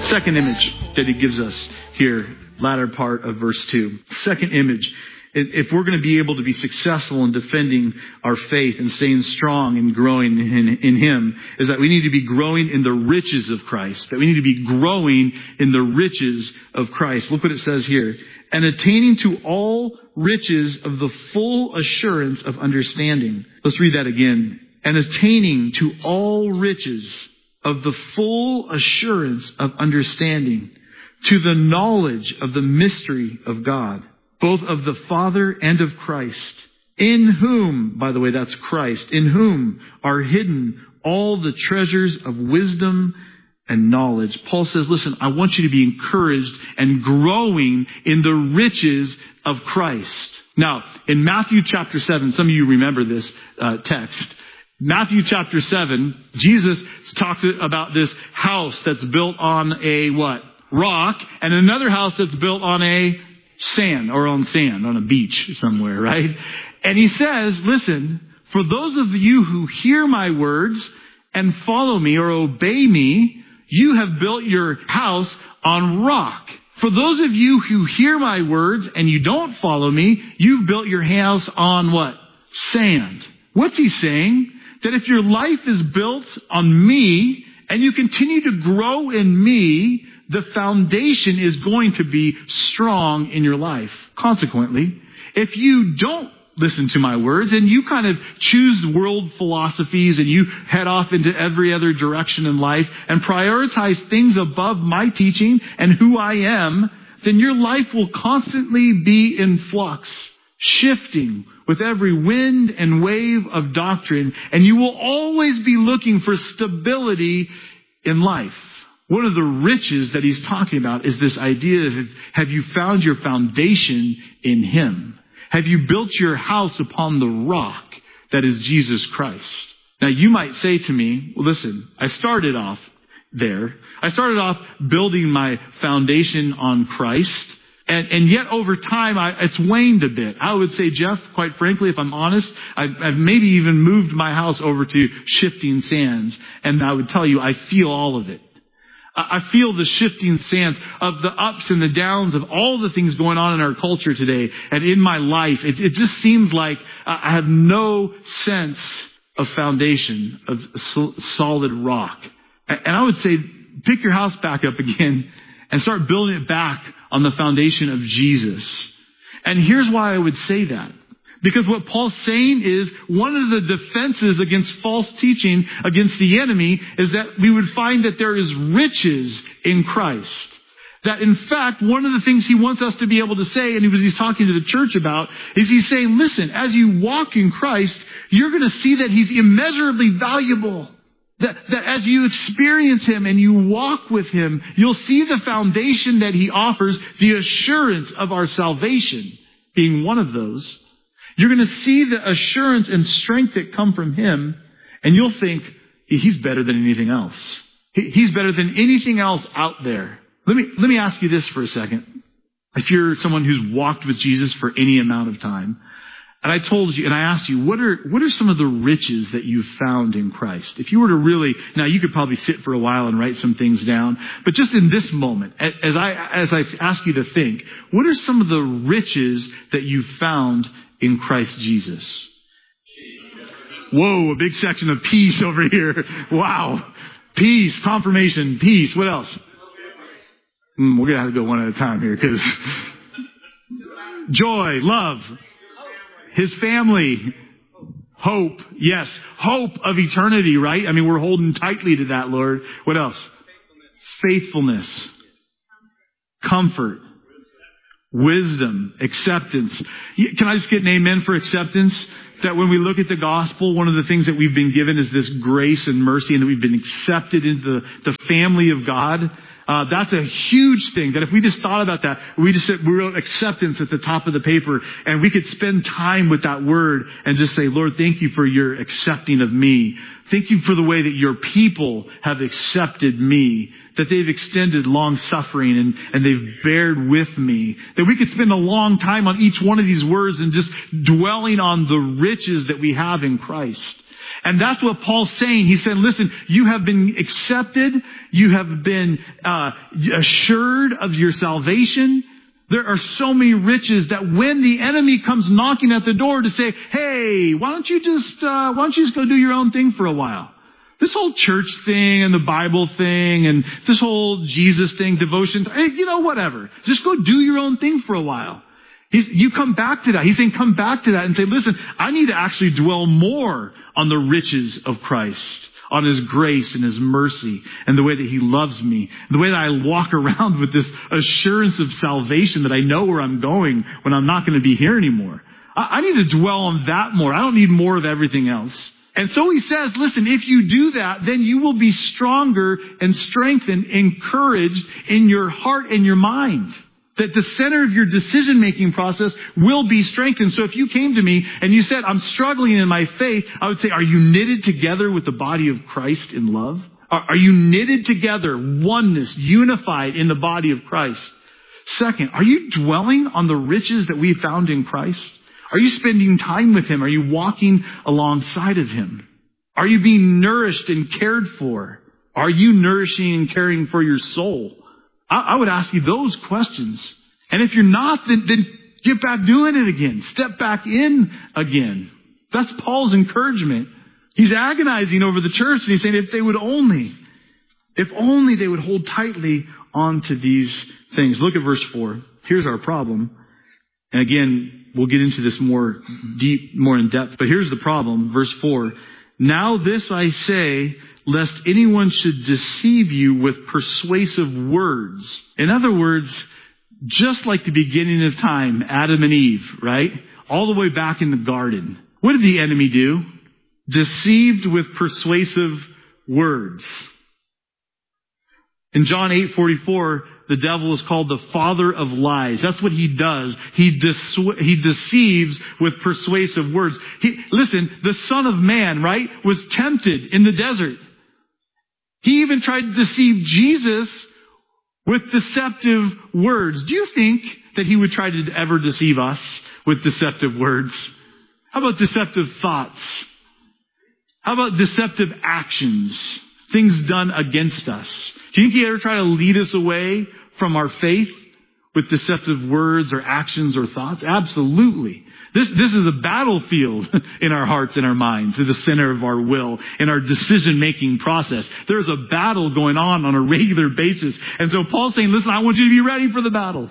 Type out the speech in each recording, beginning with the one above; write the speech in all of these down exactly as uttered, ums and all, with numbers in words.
Second image that he gives us here, latter part of verse two. Second image, if we're going to be able to be successful in defending our faith and staying strong and growing in, in him, is that we need to be growing in the riches of Christ. That we need to be growing in the riches of Christ. Look what it says here. And attaining to all riches of the full assurance of understanding. Let's read that again. And attaining to all riches of the full assurance of understanding, to the knowledge of the mystery of God, both of the Father and of Christ, in whom, by the way, that's Christ, in whom are hidden all the treasures of wisdom and knowledge. Paul says, listen, I want you to be encouraged and growing in the riches of Christ. Now, in Matthew chapter seven, some of you remember this uh, text. Matthew chapter seven, Jesus talks about this house that's built on a what? Rock, and another house that's built on a sand, or on sand, on a beach somewhere, right? And he says, listen, for those of you who hear my words and follow me or obey me, you have built your house on rock. For those of you who hear my words and you don't follow me, you've built your house on what? Sand. What's he saying? That if your life is built on me and you continue to grow in me, the foundation is going to be strong in your life. Consequently, if you don't listen to my words and you kind of choose world philosophies and you head off into every other direction in life and prioritize things above my teaching and who I am, then your life will constantly be in flux, shifting with every wind and wave of doctrine, and you will always be looking for stability in life. One of the riches that he's talking about is this idea of, have you found your foundation in him? Have you built your house upon the rock that is Jesus Christ? Now you might say to me, well, listen, I started off there. I started off building my foundation on Christ. And, and yet over time, I, it's waned a bit. I would say, Jeff, quite frankly, if I'm honest, I've, I've maybe even moved my house over to shifting sands. And I would tell you, I feel all of it. I feel the shifting sands of the ups and the downs of all the things going on in our culture today and in my life. It, it just seems like I have no sense of foundation, of solid rock. And I would say, pick your house back up again and start building it back on the foundation of Jesus. And here's why I would say that. Because what Paul's saying is one of the defenses against false teaching against the enemy is that we would find that there is riches in Christ. That in fact, one of the things he wants us to be able to say, and he was he's talking to the church about, is he's saying, listen, as you walk in Christ, you're going to see that he's immeasurably valuable. That, that as you experience him and you walk with him, you'll see the foundation that he offers, the assurance of our salvation being one of those. You're going to see the assurance and strength that come from him, and you'll think, he's better than anything else. He's better than anything else out there. Let me, let me ask you this for a second. If you're someone who's walked with Jesus for any amount of time, and I told you, and I asked you, what are, what are some of the riches that you've found in Christ? If you were to really, now you could probably sit for a while and write some things down, but just in this moment, as I, as I ask you to think, what are some of the riches that you've found in Christ Jesus? Whoa, a big section of peace over here. Wow. Peace, confirmation, peace. What else? Mm, we're going to have to go one at a time here because joy, love, his family, hope. Yes, hope of eternity, right? I mean, we're holding tightly to that, Lord. What else? Faithfulness, comfort, wisdom, acceptance. Can I just get an amen for acceptance? That when we look at the gospel, one of the things that we've been given is this grace and mercy, and that we've been accepted into the, the family of God. Uh, that's a huge thing. That if we just thought about that, we just said, we wrote acceptance at the top of the paper, and we could spend time with that word and just say, Lord, thank you for your accepting of me. Thank you for the way that your people have accepted me, that they've extended long suffering and, and they've bared with me. That we could spend a long time on each one of these words and just dwelling on the riches that we have in Christ. And that's what Paul's saying. He said, listen, you have been accepted. You have been uh, assured of your salvation. There are so many riches that when the enemy comes knocking at the door to say, hey, why don't you just, uh, why don't you just go do your own thing for a while? This whole church thing and the Bible thing and this whole Jesus thing, devotions, you know, whatever. Just go do your own thing for a while. He's, you come back to that. He's saying come back to that and say, listen, I need to actually dwell more on the riches of Christ, on His grace and His mercy and the way that He loves me, the way that I walk around with this assurance of salvation that I know where I'm going when I'm not going to be here anymore. I, I need to dwell on that more. I don't need more of everything else. And so he says, listen, if you do that, then you will be stronger and strengthened, encouraged in your heart and your mind. That the center of your decision-making process will be strengthened. So if you came to me and you said, I'm struggling in my faith, I would say, are you knitted together with the body of Christ in love? Are, are you knitted together, oneness, unified in the body of Christ? Second, are you dwelling on the riches that we found in Christ? Are you spending time with Him? Are you walking alongside of Him? Are you being nourished and cared for? Are you nourishing and caring for your soul? I would ask you those questions. And if you're not, then, then get back doing it again. Step back in again. That's Paul's encouragement. He's agonizing over the church and he's saying if they would only, if only they would hold tightly onto these things. Look at verse four. Here's our problem. And again, we'll get into this more deep, more in depth. But here's the problem. Verse four. Now this I say, lest anyone should deceive you with persuasive words. In other words, just like the beginning of time, Adam and Eve, right? All the way back in the garden. What did the enemy do? Deceived with persuasive words. In John eight forty-four, the devil is called the father of lies. That's what he does. He dis- he deceives with persuasive words. He, listen, the Son of Man, right, was tempted in the desert. He even tried to deceive Jesus with deceptive words. Do you think that He would try to ever deceive us with deceptive words? How about deceptive thoughts? How about deceptive actions? Things done against us. Do you think He ever try to lead us away from our faith with deceptive words or actions or thoughts? Absolutely. This, this is a battlefield in our hearts and our minds, in the center of our will, in our decision-making process. There's a battle going on on a regular basis. And so Paul's saying, listen, I want you to be ready for the battle.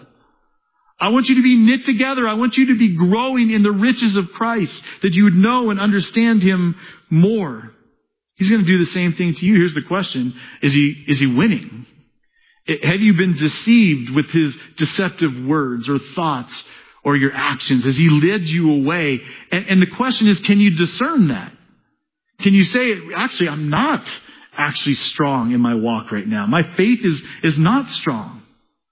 I want you to be knit together. I want you to be growing in the riches of Christ, that you would know and understand Him more. He's going to do the same thing to you. Here's the question. Is he, is he winning? Have you been deceived with his deceptive words or thoughts or your actions? Has he led you away? And, and the question is, can you discern that? Can you say, actually, I'm not actually strong in my walk right now. My faith is, is not strong.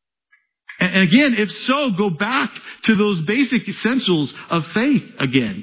And, and again, if so, go back to those basic essentials of faith again.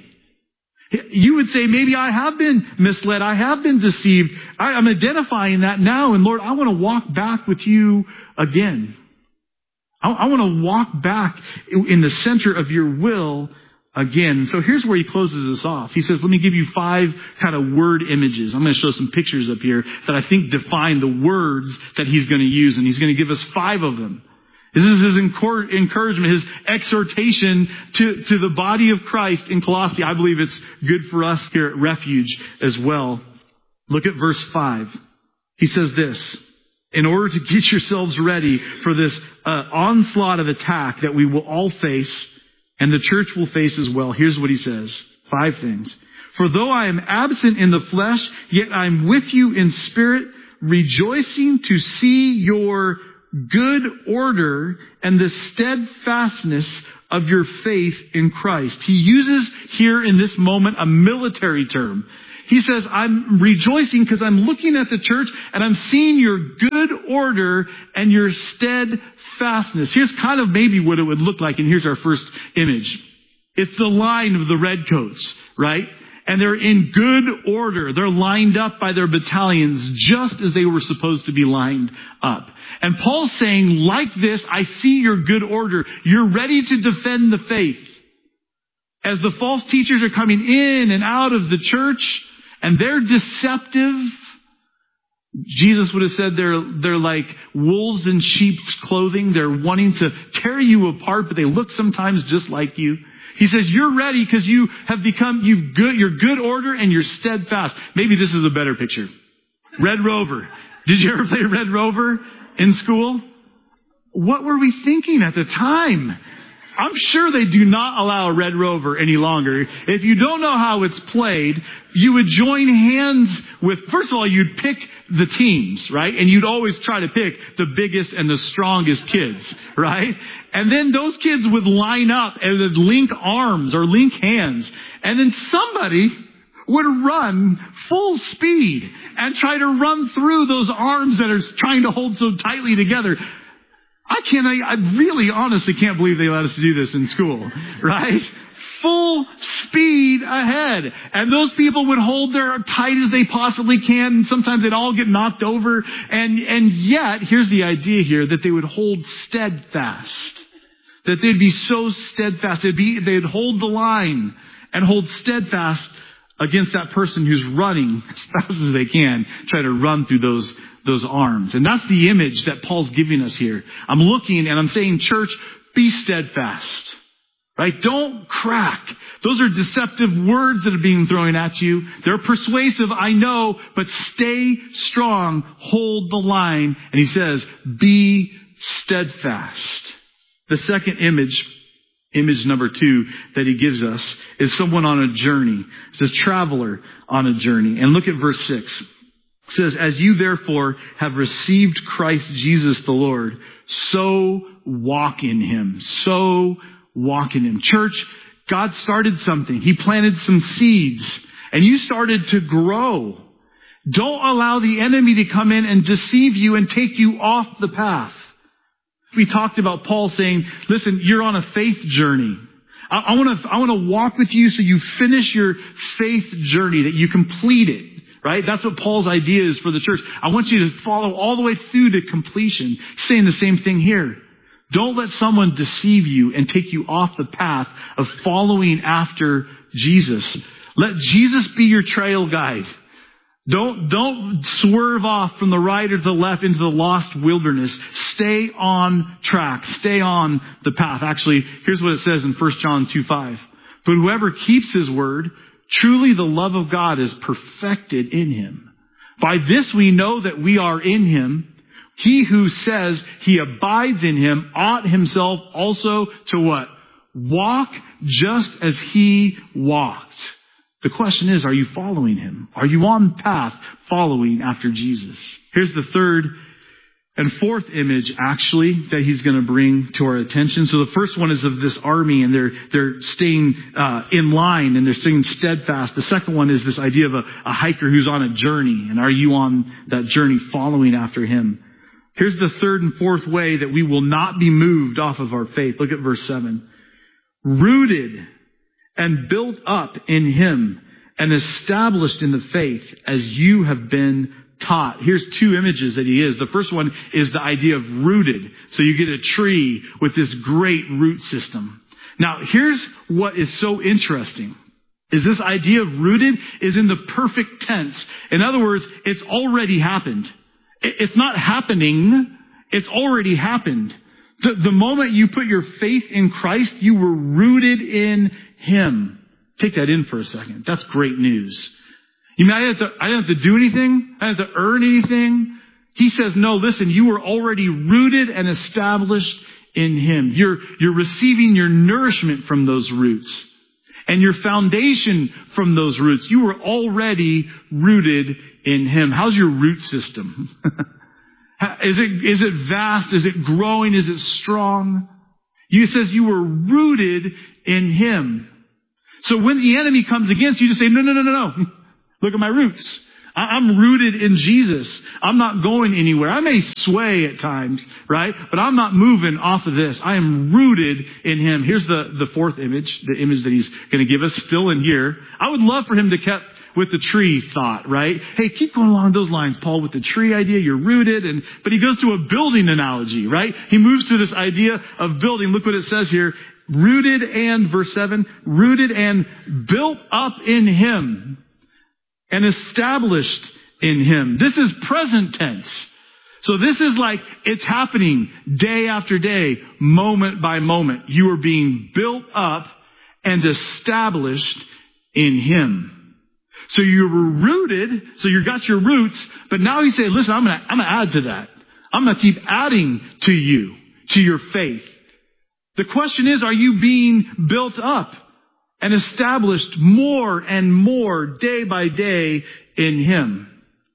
You would say, maybe I have been misled. I have been deceived. I, I'm identifying that now. And Lord, I want to walk back with you again. I, I want to walk back in the center of your will again. So here's where he closes us off. He says, let me give you five kind of word images. I'm going to show some pictures up here that I think define the words that he's going to use. And he's going to give us five of them. This is his encouragement, his exhortation to, to the body of Christ in Colossae. I believe it's good for us here at Refuge as well. Look at verse five. He says this, in order to get yourselves ready for this uh, onslaught of attack that we will all face and the church will face as well. Here's what he says. Five things. For though I am absent in the flesh, yet I'm with you in spirit, rejoicing to see your good order and the steadfastness of your faith in Christ. He uses here in this moment a military term. He says, I'm rejoicing because I'm looking at the church and I'm seeing your good order and your steadfastness. Here's kind of maybe what it would look like. And here's our first image. It's the line of the redcoats, right? And they're in good order. They're lined up by their battalions just as they were supposed to be lined up. And Paul's saying, like this, I see your good order. You're ready to defend the faith. As the false teachers are coming in and out of the church, And they're deceptive. Jesus would have said they're, they're like wolves in sheep's clothing. They're wanting to tear you apart, but they look sometimes just like you. He says, you're ready because you have become, you've good, you're good order and you're steadfast. Maybe this is a better picture. Red Rover. Did you ever play Red Rover in school? What were we thinking at the time? I'm sure they do not allow Red Rover any longer. If you don't know how it's played, you would join hands with, first of all, you'd pick the teams, right? And you'd always try to pick the biggest and the strongest kids, right? And then those kids would line up and would link arms or link hands. And then somebody would run full speed and try to run through those arms that are trying to hold so tightly together. I can't, I, I really honestly can't believe they let us do this in school, right? Full speed ahead. And those people would hold their tight as they possibly can. And sometimes they'd all get knocked over. And, and yet, here's the idea here, that they would hold steadfast. That they'd be so steadfast. They'd be, they'd hold the line and hold steadfast against that person who's running as fast as they can, try to run through those those arms. And that's the image that Paul's giving us here. I'm looking and I'm saying, church, be steadfast. Right? Don't crack. Those are deceptive words that are being thrown at you. They're persuasive, I know, but stay strong. Hold the line. And he says, be steadfast. The second image, image number two that he gives us is someone on a journey. It's a traveler on a journey. And look at verse six. It says, as you therefore have received Christ Jesus the Lord, so walk in him. So walk in him. Church, God started something. He planted some seeds and you started to grow. Don't allow the enemy to come in and deceive you and take you off the path. We talked about Paul saying, listen, you're on a faith journey. I, I want to, I want to walk with you so you finish your faith journey, that you complete it. Right? That's what Paul's idea is for the church. I want you to follow all the way through to completion. He's saying the same thing here. Don't let someone deceive you and take you off the path of following after Jesus. Let Jesus be your trail guide. Don't, don't swerve off from the right or the left into the lost wilderness. Stay on track. Stay on the path. Actually, here's what it says in First John two five. But whoever keeps his word, truly the love of God is perfected in him. By this we know that we are in him. He who says he abides in him ought himself also to what? Walk just as he walked. The question is, are you following him? Are you on path following after Jesus? Here's the third and fourth image, actually, that he's going to bring to our attention. So the first one is of this army, and they're they're staying uh, in line, and they're staying steadfast. The second one is this idea of a, a hiker who's on a journey, and are you on that journey following after him? Here's the third and fourth way that we will not be moved off of our faith. Look at verse seven. Rooted and built up in him and established in the faith as you have been taught. Here's two images that he is. The first one is the idea of rooted. So you get a tree with this great root system. Now, here's what is so interesting. Is this idea of rooted is in the perfect tense. In other words, it's already happened. It's not happening. It's already happened. The, the moment you put your faith in Christ, you were rooted in him. Take that in for a second. That's great news. You mean I didn't have to, I didn't have to do anything? I didn't have to earn anything? He says, no, listen, you were already rooted and established in him. You're, you're receiving your nourishment from those roots and your foundation from those roots. You were already rooted in him. How's your root system? Is it, is it vast? Is it growing? Is it strong? He says you were rooted in him. So when the enemy comes against you, you just say, no, no, no, no, no. Look at my roots. I'm rooted in Jesus. I'm not going anywhere. I may sway at times, right? But I'm not moving off of this. I am rooted in him. Here's the, the fourth image, the image that he's going to give us still in here. I would love for him to keep with the tree thought, right? Hey, keep going along those lines, Paul, with the tree idea. You're rooted. And, but he goes to a building analogy, right? He moves to this idea of building. Look what it says here. Rooted and, verse seven, rooted and built up in him. and established in him. This is present tense. So this is like it's happening day after day, moment by moment. You are being built up and established in him. So you were rooted, so you got your roots, but now you say, listen, I'm going to I'm going to add to that. I'm going to keep adding to you, to your faith. The question is, are you being built up and established more and more day by day in him?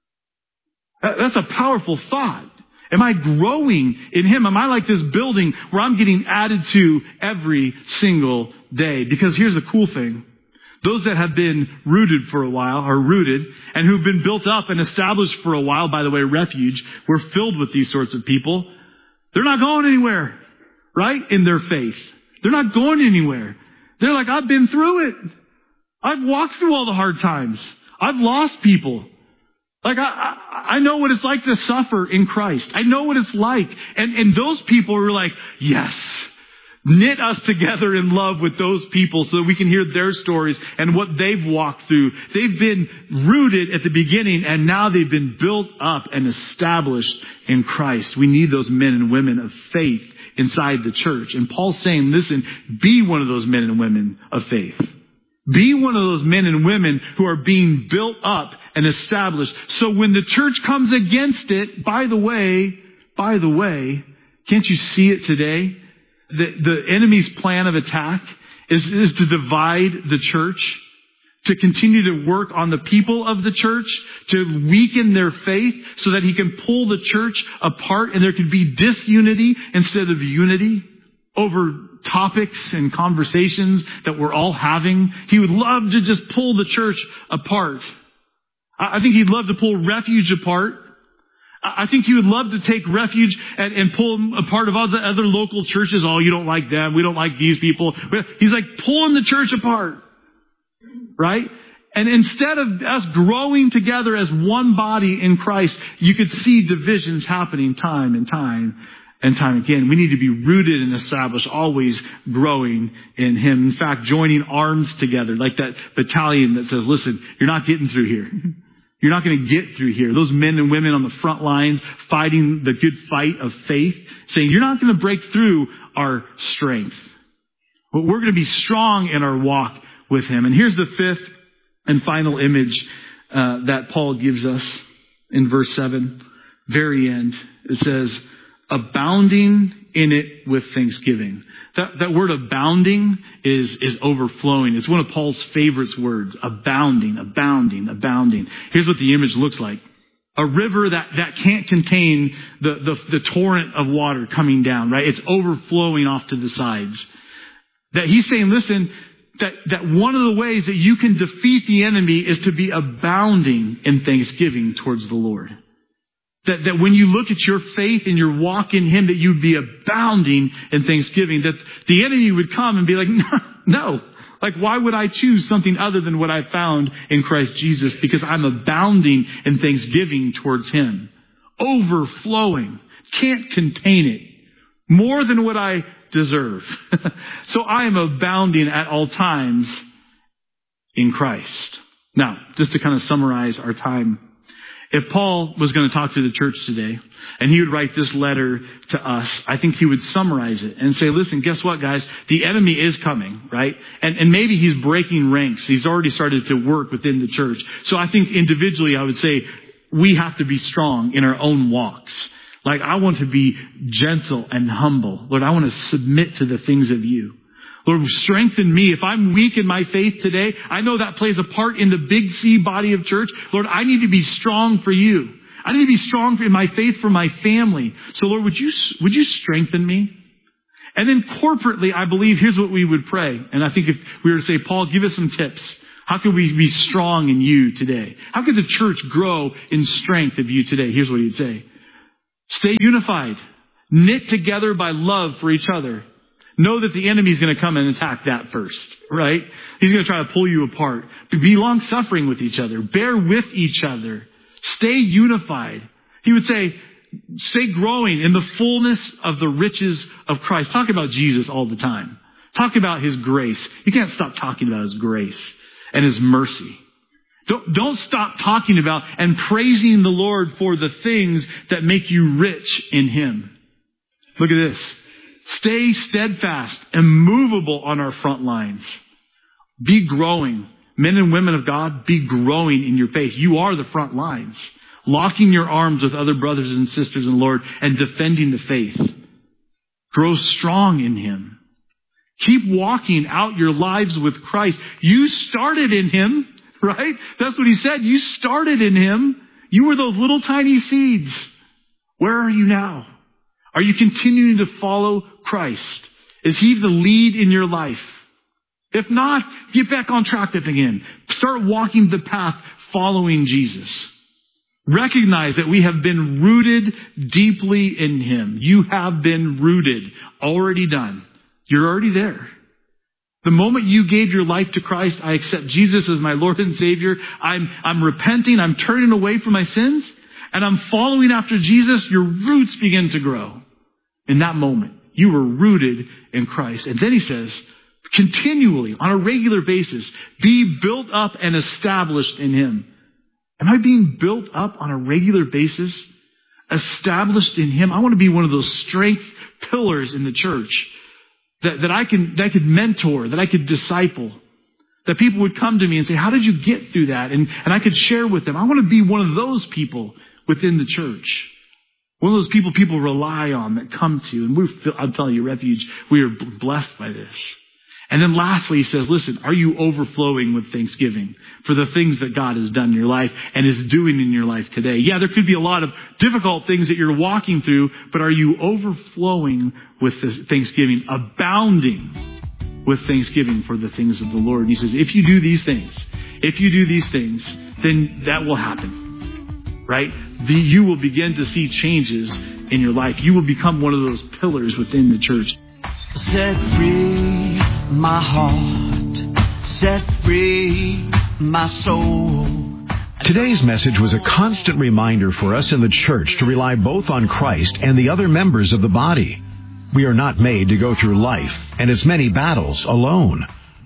That's a powerful thought. Am I growing in him? Am I like this building where I'm getting added to every single day? Because here's the cool thing. Those that have been rooted for a while are rooted, and who've been built up and established for a while, by the way, Refuge, we're filled with these sorts of people. They're not going anywhere, right? In their faith. They're not going anywhere. They're like, I've been through it. I've walked through all the hard times. I've lost people. Like, I, I, I know what it's like to suffer in Christ. I know what it's like. And, and those people are like, yes, knit us together in love with those people so that we can hear their stories and what they've walked through. They've been rooted at the beginning, and now they've been built up and established in Christ. We need those men and women of faith inside the church. And Paul's saying, listen, be one of those men and women of faith. Be one of those men and women who are being built up and established. So when the church comes against it, by the way, by the way, can't you see it today? The, the enemy's plan of attack is, is to divide the church, to continue to work on the people of the church, to weaken their faith so that he can pull the church apart and there can be disunity instead of unity over topics and conversations that we're all having. He would love to just pull the church apart. I think he'd love to pull Refuge apart. I think he would love to take Refuge and, and pull them apart of all the other local churches. Oh, you don't like them. We don't like these people. He's like pulling the church apart. Right? And instead of us growing together as one body in Christ, you could see divisions happening time and time and time again. We need to be rooted and established, always growing in him. In fact, joining arms together, like that battalion that says, listen, you're not getting through here. You're not going to get through here. Those men and women on the front lines fighting the good fight of faith, saying, you're not going to break through our strength. But we're going to be strong in our walk with him. And here's the fifth and final image uh, that Paul gives us in verse seven, very end. It says, abounding in it with thanksgiving. That, that word abounding is, is overflowing. It's one of Paul's favorite words. Abounding, abounding, abounding. Here's what the image looks like. A river that, that can't contain the, the, the torrent of water coming down, right? It's overflowing off to the sides. That he's saying, listen, that, that one of the ways that you can defeat the enemy is to be abounding in thanksgiving towards the Lord. That, that when you look at your faith and your walk in him, that you'd be abounding in thanksgiving. That the enemy would come and be like, no, no. Like, why would I choose something other than what I found in Christ Jesus? Because I'm abounding in thanksgiving towards him. Overflowing. Can't contain it. More than what I deserve. So I am abounding at all times in Christ. Now, just to kind of summarize our time. If Paul was going to talk to the church today and he would write this letter to us, I think he would summarize it and say, listen, guess what, guys? The enemy is coming, right? And, and maybe he's breaking ranks. He's already started to work within the church. So I think individually I would say we have to be strong in our own walks. Like, I want to be gentle and humble. Lord, I want to submit to the things of you. Lord, strengthen me. If I'm weak in my faith today, I know that plays a part in the big C body of church. Lord, I need to be strong for you. I need to be strong in my faith for my family. So Lord, would you, would you strengthen me? And then corporately, I believe here's what we would pray. And I think if we were to say, Paul, give us some tips. How could we be strong in you today? How could the church grow in strength of you today? Here's what he'd say. Stay unified, knit together by love for each other. Know that the enemy's going to come and attack that first, right? He's going to try to pull you apart. Be long-suffering with each other. Bear with each other. Stay unified. He would say, stay growing in the fullness of the riches of Christ. Talk about Jesus all the time. Talk about his grace. You can't stop talking about his grace and his mercy. Don't, don't stop talking about and praising the Lord for the things that make you rich in Him. Look at this. Stay steadfast, immovable on our front lines. Be growing. Men and women of God, be growing in your faith. You are the front lines. Locking your arms with other brothers and sisters in the Lord and defending the faith. Grow strong in Him. Keep walking out your lives with Christ. You started in Him, right? That's what He said. You started in Him. You were those little tiny seeds. Where are you now? Are you continuing to follow Christ? Is He the lead in your life? If not, get back on track again. Start walking the path following Jesus. Recognize that we have been rooted deeply in Him. You have been rooted, already done. You're already there. The moment you gave your life to Christ, I accept Jesus as my Lord and Savior. I'm, I'm repenting. I'm turning away from my sins. And I'm following after Jesus. Your roots begin to grow. In that moment, you were rooted in Christ. And then He says, continually, on a regular basis, be built up and established in Him. Am I being built up on a regular basis? Established in Him? I want to be one of those strength pillars in the church. That, that I can, that I could mentor, that I could disciple, that people would come to me and say, how did you get through that? And, and I could share with them. I want to be one of those people within the church. One of those people people rely on, that come to. And we're, I'm telling you, Refuge, we are blessed by this. And then lastly, he says, listen, are you overflowing with thanksgiving for the things that God has done in your life and is doing in your life today? Yeah, there could be a lot of difficult things that you're walking through, but are you overflowing with this thanksgiving, abounding with thanksgiving for the things of the Lord? And he says, if you do these things, if you do these things, then that will happen, right? The, you will begin to see changes in your life. You will become one of those pillars within the church. Set free my heart, set free my soul. Today's message was a constant reminder for us in the church to rely both on Christ and the other members of the body. We are not made to go through life and its many battles alone.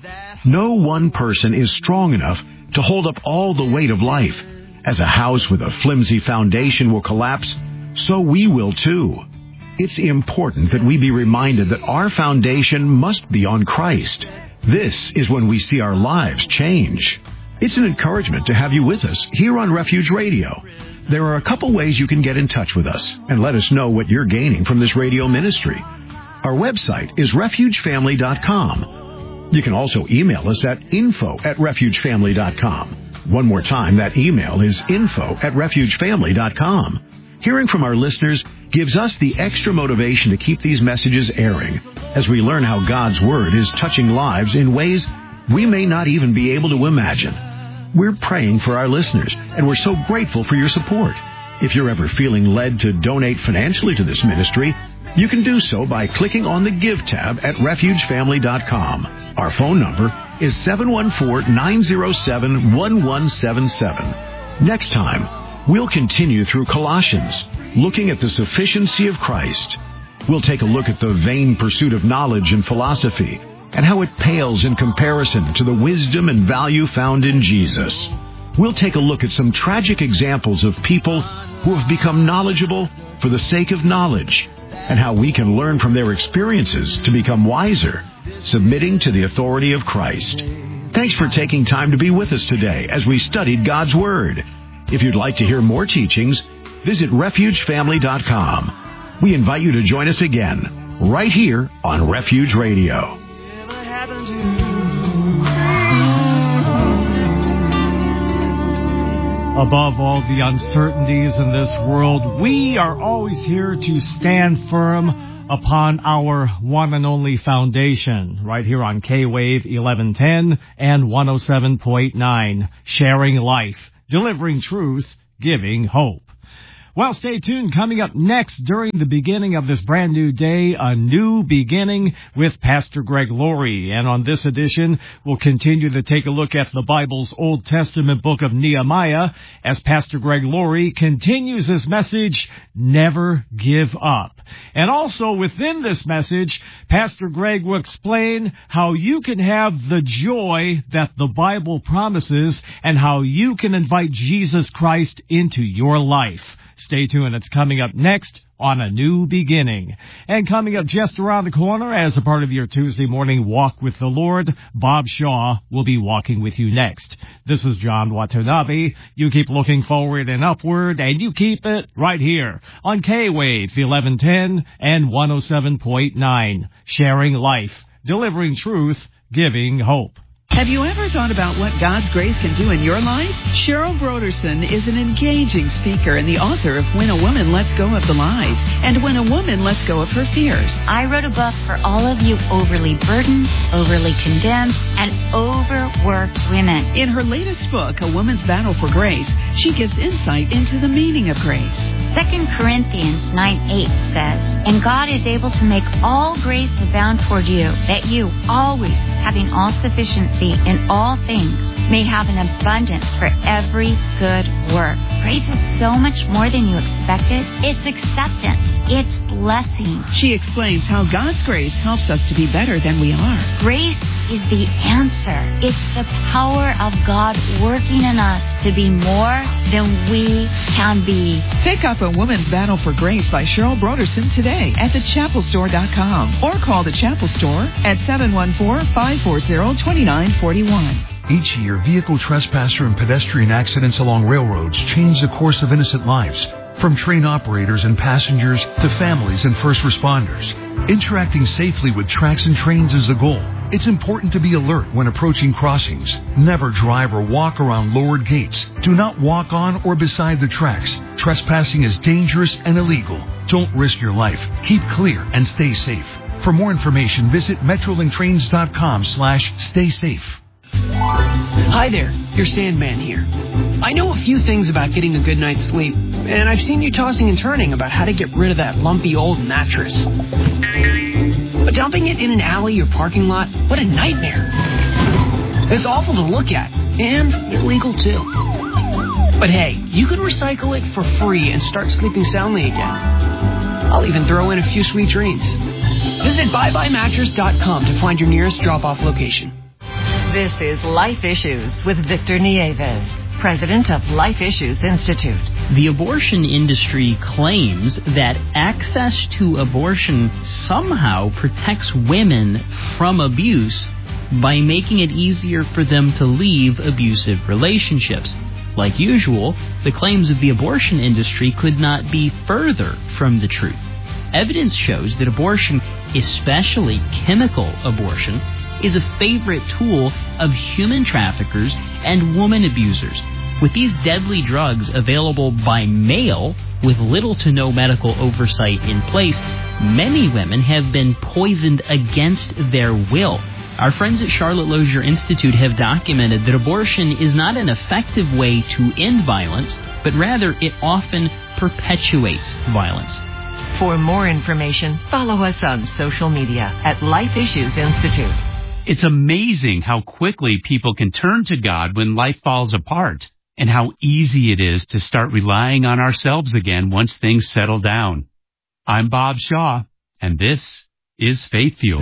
No one person is strong enough to hold up all the weight of life. As a house with a flimsy foundation will collapse, so we will too. It's important that we be reminded that our foundation must be on Christ. This is when we see our lives change. It's an encouragement to have you with us here on Refuge Radio. There are a couple ways you can get in touch with us and let us know what you're gaining from this radio ministry. Our website is refuge family dot com. You can also email us at info at refuge family dot com. One more time, that email is info at refuge family dot com. Hearing from our listeners gives us the extra motivation to keep these messages airing as we learn how God's Word is touching lives in ways we may not even be able to imagine. We're praying for our listeners, and we're so grateful for your support. If you're ever feeling led to donate financially to this ministry, you can do so by clicking on the Give tab at refuge family dot com. Our phone number is seven one four, nine zero seven, one one seven seven. Next time, we'll continue through Colossians, looking at the sufficiency of Christ. We'll take a look at the vain pursuit of knowledge and philosophy and how it pales in comparison to the wisdom and value found in Jesus. We'll take a look at some tragic examples of people who have become knowledgeable for the sake of knowledge and how we can learn from their experiences to become wiser, submitting to the authority of Christ. Thanks for taking time to be with us today as we studied God's Word. If you'd like to hear more teachings, visit refuge family dot com. We invite you to join us again, right here on Refuge Radio. Above all the uncertainties in this world, we are always here to stand firm upon our one and only foundation, right here on K-Wave eleven ten and one oh seven point nine, sharing life, delivering truth, giving hope. Well, stay tuned. Coming up next during the beginning of this brand new day, a new beginning with Pastor Greg Laurie. And on this edition, we'll continue to take a look at the Bible's Old Testament book of Nehemiah as Pastor Greg Laurie continues his message, Never Give Up. And also within this message, Pastor Greg will explain how you can have the joy that the Bible promises and how you can invite Jesus Christ into your life. Stay tuned. It's coming up next on A New Beginning. And coming up just around the corner as a part of your Tuesday morning walk with the Lord, Bob Shaw will be walking with you next. This is John Watanabe. You keep looking forward and upward, and you keep it right here on K-Wave eleven ten and one oh seven point nine. Sharing life, delivering truth, giving hope. Have you ever thought about what God's grace can do in your life? Cheryl Broderson is an engaging speaker and the author of When a Woman Lets Go of the Lies and When a Woman Lets Go of Her Fears. I wrote a book for all of you overly burdened, overly condemned, and overworked women. In her latest book, A Woman's Battle for Grace, she gives insight into the meaning of grace. Second Corinthians nine eight says, And God is able to make all grace abound toward you, that you, always having all sufficiency in all things, may have an abundance for every good work. Grace is so much more than you expected. It's acceptance. It's blessing. She explains how God's grace helps us to be better than we are. Grace is the answer. It's the power of God working in us to be more than we can be. Pick up A Woman's Battle for Grace by Cheryl Broderson today at the chapel store dot com or call the Chapel Store at seven one four, five four zero, two nine four one. Each year, vehicle trespasser and pedestrian accidents along railroads change the course of innocent lives, from train operators and passengers to families and first responders. Interacting safely with tracks and trains is the goal. It's important to be alert when approaching crossings. Never drive or walk around lowered gates. Do not walk on or beside the tracks. Trespassing is dangerous and illegal. Don't risk your life. Keep clear and stay safe. For more information, visit metrolinktrains.com slash stay safe. Hi there, your Sandman here. I know a few things about getting a good night's sleep, and I've seen you tossing and turning about how to get rid of that lumpy old mattress. But dumping it in an alley or parking lot, what a nightmare. It's awful to look at, and illegal too. But hey, you can recycle it for free and start sleeping soundly again. I'll even throw in a few sweet dreams. Visit bye bye mattress dot com to find your nearest drop-off location. This is Life Issues with Victor Nieves, president of Life Issues Institute. The abortion industry claims that access to abortion somehow protects women from abuse by making it easier for them to leave abusive relationships. Like usual, the claims of the abortion industry could not be further from the truth. Evidence shows that abortion, especially chemical abortion, is a favorite tool of human traffickers and woman abusers. With these deadly drugs available by mail with little to no medical oversight in place, many women have been poisoned against their will. Our friends at Charlotte Lozier Institute have documented that abortion is not an effective way to end violence, but rather it often perpetuates violence. For more information, follow us on social media at Life Issues Institute. It's amazing how quickly people can turn to God when life falls apart, and how easy it is to start relying on ourselves again once things settle down. I'm Bob Shaw, and this is Faith Fuel.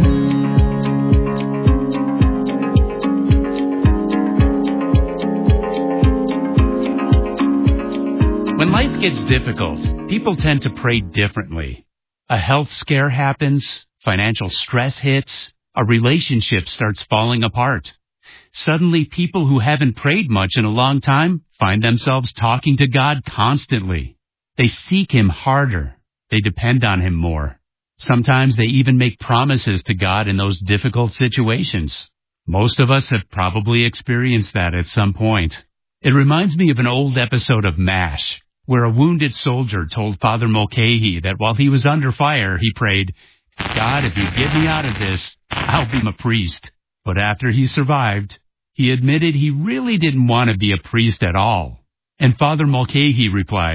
When life gets difficult, people tend to pray differently. A health scare happens, financial stress hits, a relationship starts falling apart. Suddenly, people who haven't prayed much in a long time find themselves talking to God constantly. They seek Him harder. They depend on Him more. Sometimes they even make promises to God in those difficult situations. Most of us have probably experienced that at some point. It reminds me of an old episode of MASH, where a wounded soldier told Father Mulcahy that while he was under fire, he prayed, God, if you get me out of this, I'll be a priest. But after he survived, he admitted he really didn't want to be a priest at all. And Father Mulcahy replied,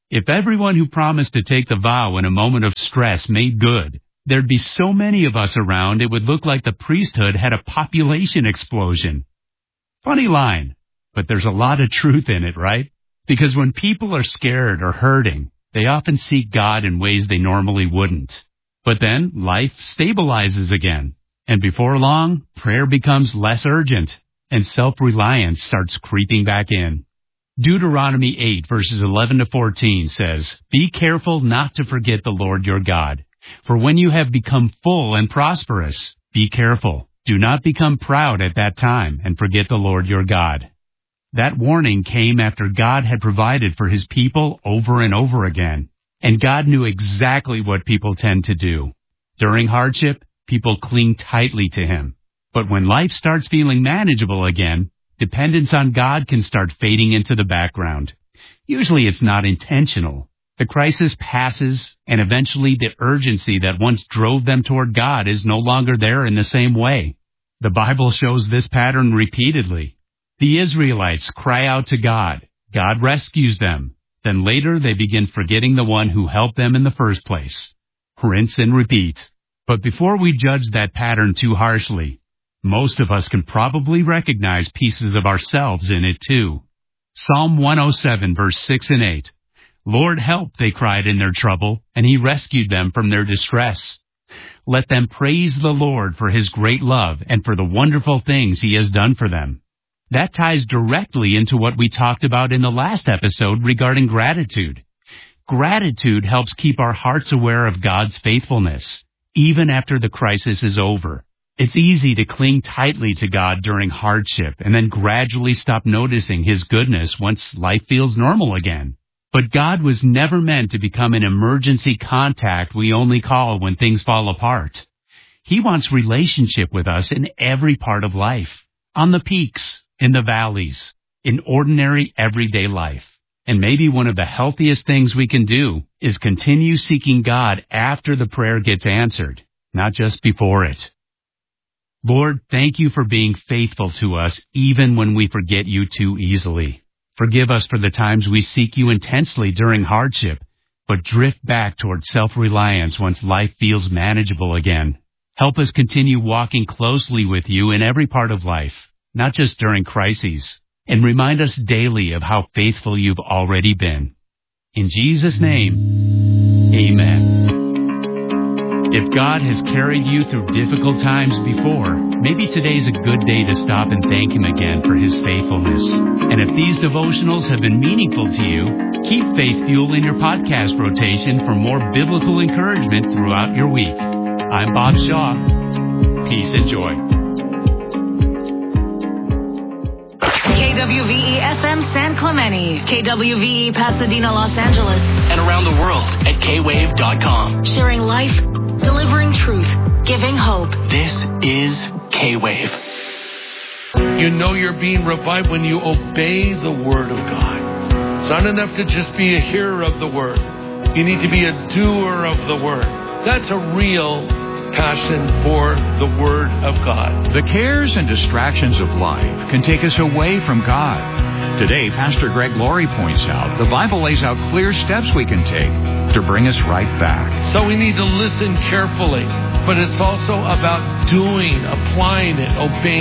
If everyone who promised to take the vow in a moment of stress made good, there'd be so many of us around it would look like the priesthood had a population explosion. Funny line, but there's a lot of truth in it, right? Because when people are scared or hurting, they often seek God in ways they normally wouldn't. But then life stabilizes again, and before long, prayer becomes less urgent, and self-reliance starts creeping back in. Deuteronomy eight verses eleven to fourteen says, "Be careful not to forget the Lord your God, for when you have become full and prosperous, be careful. Do not become proud at that time and forget the Lord your God." That warning came after God had provided for his people over and over again, and God knew exactly what people tend to do. During hardship, people cling tightly to him. But when life starts feeling manageable again, dependence on God can start fading into the background. Usually it's not intentional. The crisis passes, and eventually the urgency that once drove them toward God is no longer there in the same way. The Bible shows this pattern repeatedly. The Israelites cry out to God. God rescues them. Then later they begin forgetting the one who helped them in the first place. Rinse and repeat. But before we judge that pattern too harshly, most of us can probably recognize pieces of ourselves in it too. Psalm one oh seven, verse six and eight. "Lord, help," they cried in their trouble, and he rescued them from their distress. Let them praise the Lord for his great love and for the wonderful things he has done for them. That ties directly into what we talked about in the last episode regarding gratitude. Gratitude helps keep our hearts aware of God's faithfulness, even after the crisis is over. It's easy to cling tightly to God during hardship and then gradually stop noticing his goodness once life feels normal again. But God was never meant to become an emergency contact we only call when things fall apart. He wants relationship with us in every part of life, on the peaks, in the valleys, in ordinary everyday life. And maybe one of the healthiest things we can do is continue seeking God after the prayer gets answered, not just before it. Lord, thank you for being faithful to us even when we forget you too easily. Forgive us for the times we seek you intensely during hardship, but drift back toward self-reliance once life feels manageable again. Help us continue walking closely with you in every part of life, not just during crises, and remind us daily of how faithful you've already been. In Jesus' name, amen. If God has carried you through difficult times before, maybe today's a good day to stop and thank him again for his faithfulness. And if these devotionals have been meaningful to you, keep Faith Fuel in your podcast rotation for more biblical encouragement throughout your week. I'm Bob Shaw. Peace and joy. K W V E F M San Clemente, K W V E Pasadena, Los Angeles, and around the world at K wave dot com. Sharing life, delivering truth, giving hope. This is K-Wave. You know you're being revived when you obey the Word of God. It's not enough to just be a hearer of the Word. You need to be a doer of the Word. That's a real passion for the Word of God. The cares and distractions of life can take us away from God. Today, Pastor Greg Laurie points out the Bible lays out clear steps we can take to bring us right back. So we need to listen carefully, but it's also about doing, applying it, obeying.